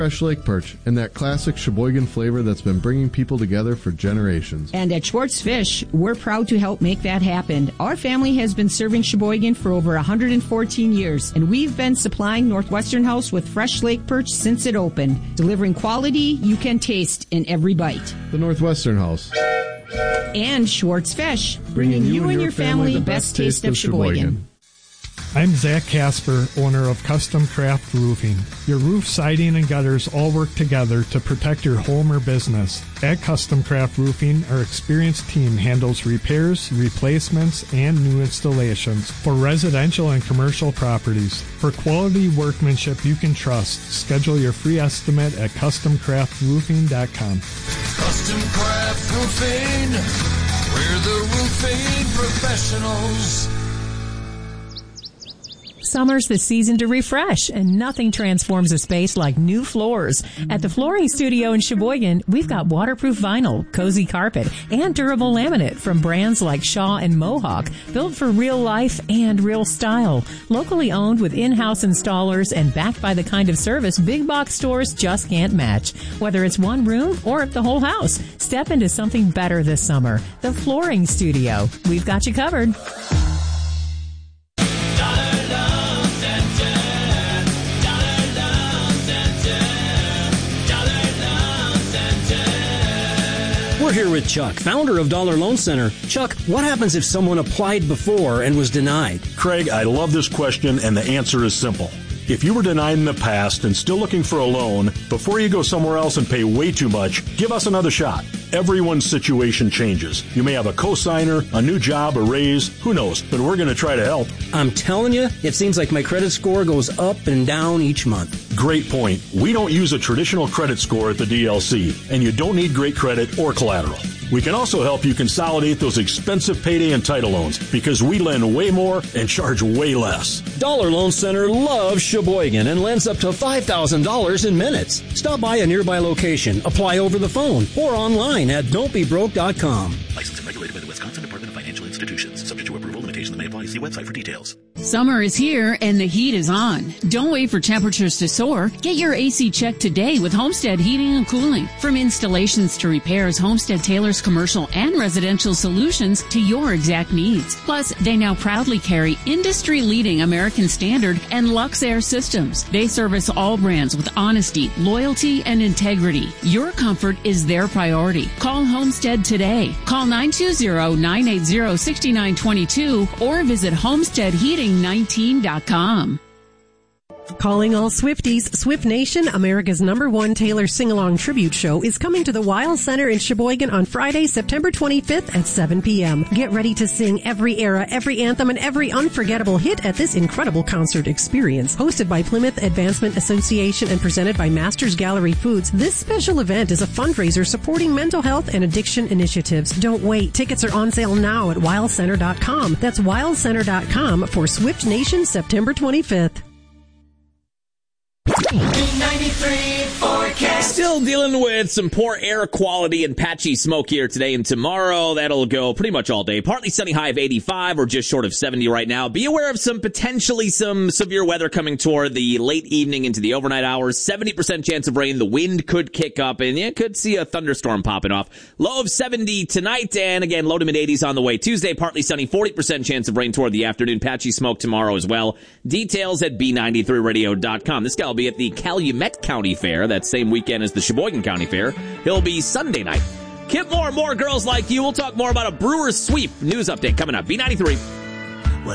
Fresh lake perch and that classic Sheboygan flavor that's been bringing people together for generations. And at Schwartz Fish, we're proud to help make that happen. Our family has been serving Sheboygan for over 114 years, and we've been supplying Northwestern House with fresh lake perch since it opened, delivering quality you can taste in every bite. The Northwestern House. And Schwartz Fish, bringing you and your family the best taste of Sheboygan. I'm Zach Casper, owner of Custom Craft Roofing. Your roof, siding, and gutters all work together to protect your home or business. At Custom Craft Roofing, our experienced team handles repairs, replacements, and new installations for residential and commercial properties. For quality workmanship you can trust, schedule your free estimate at CustomCraftRoofing.com. Custom Craft Roofing, we're the roofing professionals. Summer's the season to refresh, and nothing transforms a space like new floors. At the Flooring Studio in Sheboygan, we've got waterproof vinyl, cozy carpet, and durable laminate from brands like Shaw and Mohawk, built for real life and real style. Locally owned with in-house installers and backed by the kind of service big box stores just can't match. Whether it's one room or the whole house, step into something better this summer. The Flooring Studio. We've got you covered. We're here with Chuck, founder of Dollar Loan Center. Chuck, what happens if someone applied before and was denied? Craig, I love this question, and the answer is simple. If you were denied in the past and still looking for a loan, before you go somewhere else and pay way too much, give us another shot. Everyone's situation changes. You may have a cosigner, a new job, a raise, who knows, but we're going to try to help. I'm telling you, it seems like my credit score goes up and down each month. Great point. We don't use a traditional credit score at the DLC, and you don't need great credit or collateral. We can also help you consolidate those expensive payday and title loans because we lend way more and charge way less. Dollar Loan Center loves Sheboygan and lends up to $5,000 in minutes. Stop by a nearby location, apply over the phone, or online at don'tbebroke.com. Licensed and regulated by the Wisconsin Department of Financial Institutions. Subject to approval, limitations may apply. See website for details. Summer is here and the heat is on. Don't wait for temperatures to soar. Get your AC checked today with Homestead Heating and Cooling. From installations to repairs, Homestead tailors commercial and residential solutions to your exact needs. Plus, they now proudly carry industry-leading American Standard and Luxair systems. They service all brands with honesty, loyalty, and integrity. Your comfort is their priority. Call Homestead today. Call 920-980-6922 or visit homesteadheating19.com. Calling all Swifties, Swift Nation, America's #1 Taylor Sing-Along Tribute Show is coming to the Weil Center in Sheboygan on Friday, September 25th at 7 p.m. Get ready to sing every era, every anthem, and every unforgettable hit at this incredible concert experience. Hosted by Plymouth Advancement Association and presented by Masters Gallery Foods, this special event is a fundraiser supporting mental health and addiction initiatives. Don't wait. Tickets are on sale now at weilcenter.com. That's weilcenter.com for Swift Nation September 25th. B93 forecast. Still dealing with some poor air quality and patchy smoke here today and tomorrow. That'll go pretty much all day. Partly sunny, high of 85 or just short of 70 right now. Be aware of some severe weather coming toward the late evening into the overnight hours. 70% chance of rain. The wind could kick up and you could see a thunderstorm popping off. Low of 70 tonight and again low to mid 80s on the way. Tuesday, partly sunny, 40% chance of rain toward the afternoon. Patchy smoke tomorrow as well. Details at B93radio.com. This guy will be at the Calumet County Fair that same weekend as the Sheboygan County Fair. He'll be Sunday night. Kip Moore, more girls like you. We'll talk more about a Brewers sweep. News update coming up. B93.